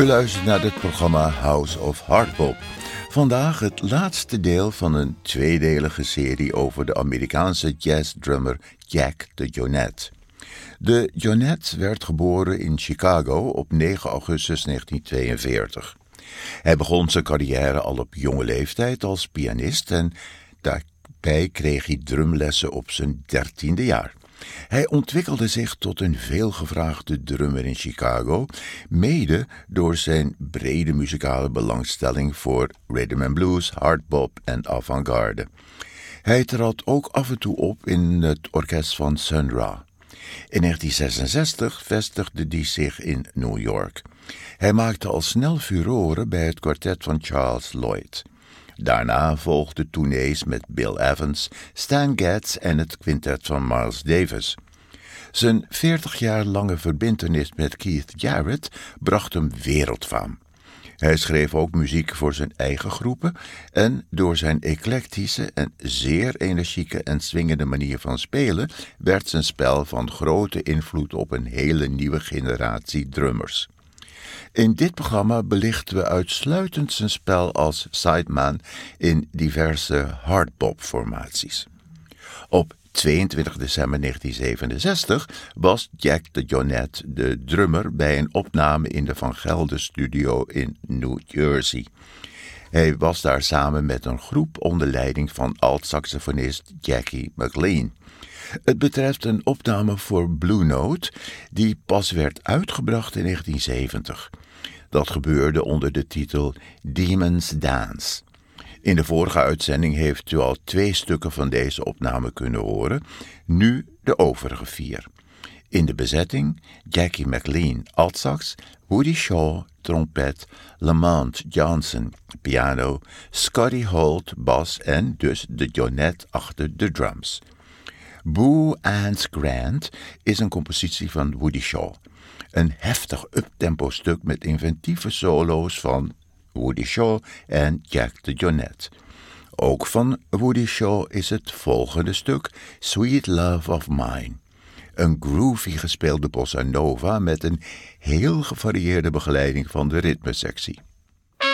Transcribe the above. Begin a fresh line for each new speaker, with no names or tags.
U luistert naar het programma House of Hardbop. Vandaag het laatste deel van een tweedelige serie over de Amerikaanse jazzdrummer Jack DeJohnette. De Jonette werd geboren in Chicago op 9 augustus 1942. Hij begon zijn carrière al op jonge leeftijd als pianist en daarbij kreeg hij drumlessen op zijn 13e jaar. Hij ontwikkelde zich tot een veelgevraagde drummer in Chicago, mede door zijn brede muzikale belangstelling voor rhythm and blues, hardbop en avant-garde. Hij trad ook af en toe op in het orkest van Sun Ra. In 1966 vestigde hij zich in New York. Hij maakte al snel furoren bij het kwartet van Charles Lloyd. Daarna volgden tournees met Bill Evans, Stan Getz en het quintet van Miles Davis. Zijn 40 jaar lange verbintenis met Keith Jarrett bracht hem wereldfaam. Hij schreef ook muziek voor zijn eigen groepen en door zijn eclectische en zeer energieke en swingende manier van spelen werd zijn spel van grote invloed op een hele nieuwe generatie drummers. In dit programma belichten we uitsluitend zijn spel als sideman in diverse hardbop-formaties. Op 22 december 1967 was Jack DeJohnette de drummer bij een opname in de Van Gelder Studio in New Jersey. Hij was daar samen met een groep onder leiding van alt-saxofonist Jackie McLean. Het betreft een opname voor Blue Note die pas werd uitgebracht in 1970. Dat gebeurde onder de titel Demon's Dance. In de vorige uitzending heeft u al 2 stukken van deze opname kunnen horen, nu de overige 4. In de bezetting Jackie McLean altsax, Woody Shaw trompet, Lamont Johnson piano, Scotty Holt bas en dus DeJohnette achter de drums. Boo Ants Grant is een compositie van Woody Shaw. Een heftig uptempo stuk met inventieve solo's van Woody Shaw en Jack DeJohnette. Ook van Woody Shaw is het volgende stuk Sweet Love of Mine. Een groovy gespeelde bossa nova met een heel gevarieerde begeleiding van de ritmesectie.